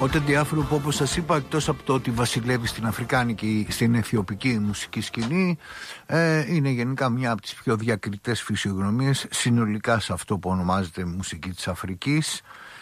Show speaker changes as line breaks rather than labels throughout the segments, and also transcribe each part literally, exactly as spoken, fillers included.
Ο Τέντι Αφρο, που όπως σας είπα, εκτός από το ότι βασιλεύει στην αφρικάνικη, στην αιθιοπική μουσική σκηνή, ε, είναι γενικά μια από τις πιο διακριτές φυσιογνωμίες συνολικά σε αυτό που ονομάζεται μουσική της Αφρικής.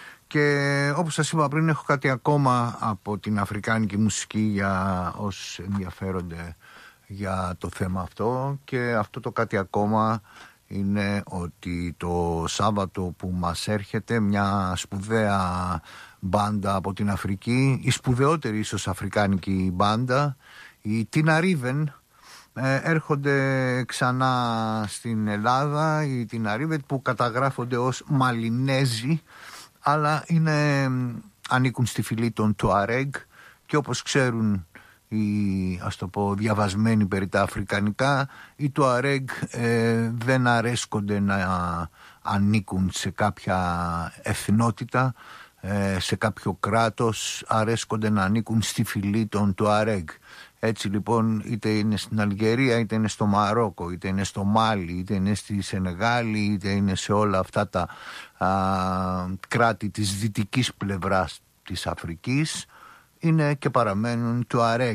Και όπως σας είπα πριν, έχω κάτι ακόμα από την αφρικάνικη μουσική για όσους ενδιαφέρονται για το θέμα αυτό. Και αυτό το κάτι ακόμα είναι ότι το Σάββατο που μας έρχεται μια σπουδαία μπάντα από την Αφρική, η σπουδαιότερη ίσως αφρικάνικη μπάντα, η Τίνα Ρίβεν, ε, έρχονται ξανά στην Ελλάδα. Οι Τίνα Ρίβεν, που καταγράφονται ως Μαλινέζοι, αλλά είναι, ανήκουν στη φυλή των Τουαρέγ, και όπως ξέρουν οι, ας το πω, διαβασμένοι περί τα αφρικανικά, οι Τουαρέγ ε, δεν αρέσκονται να ανήκουν σε κάποια εθνότητα, ε, σε κάποιο κράτος, αρέσκονται να ανήκουν στη φυλή των Τουαρέγ. Έτσι λοιπόν, είτε είναι στην Αλγερία, είτε είναι στο Μαρόκο, είτε είναι στο Μάλι, είτε είναι στη Σενεγάλη, είτε είναι σε όλα αυτά τα α, κράτη της δυτικής πλευράς της Αφρικής, είναι και παραμένουν Τουαρέγ.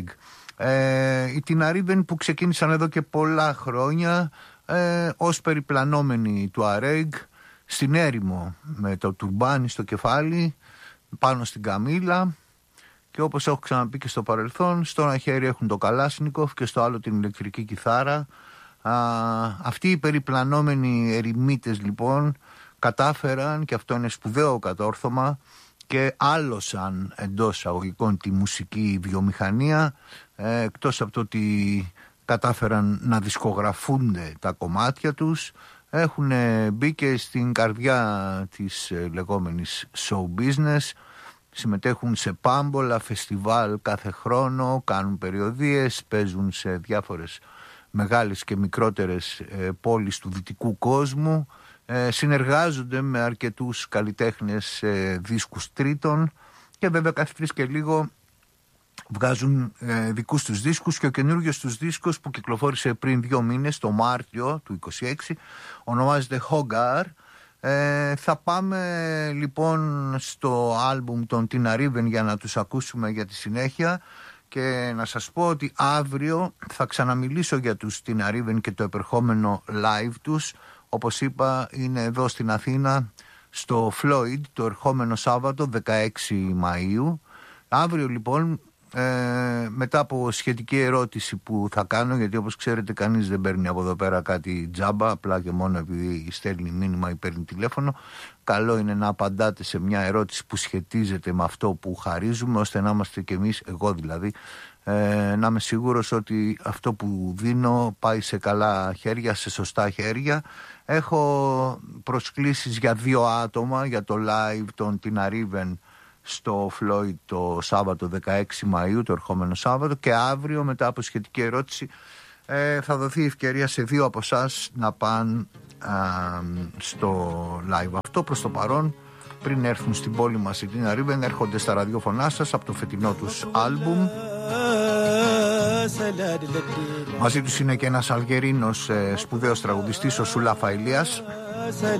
Ε, οι Τίνα Ρίβεν, που ξεκίνησαν εδώ και πολλά χρόνια ε, ως περιπλανόμενοι Τουαρέγ, στην έρημο με το τουρμπάνι στο κεφάλι, πάνω στην καμήλα, και όπως έχω ξαναπεί και στο παρελθόν, στο ένα χέρι έχουν το Καλάσνικοφ και στο άλλο την ηλεκτρική κιθάρα. Α, αυτοί οι περιπλανόμενοι ερημίτες λοιπόν κατάφεραν, και αυτό είναι σπουδαίο κατόρθωμα, και άλωσαν εντός αγωγικών τη μουσική βιομηχανία, ε, εκτός από το ότι κατάφεραν να δισκογραφούνται τα κομμάτια τους, έχουν μπει και στην καρδιά της ε, λεγόμενης show business. Συμμετέχουν σε πάμπολα φεστιβάλ κάθε χρόνο, κάνουν περιοδίες, παίζουν σε διάφορες μεγάλες και μικρότερες ε, πόλεις του δυτικού κόσμου, ε, συνεργάζονται με αρκετούς καλλιτέχνες ε, δίσκους τρίτων, και βέβαια κάθε τρεις και λίγο βγάζουν ε, δικούς τους δίσκους. Και ο καινούργιος τους δίσκος, που κυκλοφόρησε πριν δύο μήνες, το Μάρτιο του είκοσι έξι, ονομάζεται Hogar. Ε, θα πάμε λοιπόν στο άλμπουμ των Τίνα Ρίβεν για να τους ακούσουμε για τη συνέχεια, και να σας πω ότι αύριο θα ξαναμιλήσω για τους Τίνα Ρίβεν και το επερχόμενο live τους. Όπως είπα, είναι εδώ στην Αθήνα στο Floyd το ερχόμενο Σάββατο δεκαέξι Μαΐου. Αύριο λοιπόν, Ε, μετά από σχετική ερώτηση που θα κάνω, γιατί όπως ξέρετε κανείς δεν παίρνει από εδώ πέρα κάτι τζάμπα, απλά και μόνο επειδή στέλνει μήνυμα ή παίρνει τηλέφωνο, καλό είναι να απαντάτε σε μια ερώτηση που σχετίζεται με αυτό που χαρίζουμε, ώστε να είμαστε κι εμείς, εγώ δηλαδή, ε, να είμαι σίγουρος ότι αυτό που δίνω πάει σε καλά χέρια, σε σωστά χέρια. Έχω προσκλήσεις για δύο άτομα για το live των Τίνα Ρίβεν στο Floyd το Σάββατο δεκαέξι Μαΐου, το ερχόμενο Σάββατο, και αύριο μετά από σχετική ερώτηση ε, θα δοθεί ευκαιρία σε δύο από εσάς να πάνε α, στο live αυτό. Προς το παρόν, πριν έρθουν στην πόλη μας οι Τίνα Ρίβεν, έρχονται στα ραδιόφωνά σας από το φετινό τους άλμπουμ. Μαζί τους είναι και ένας Αλγερίνος ε, σπουδαίος τραγουδιστής, ο Σουλάφα Ηλίας.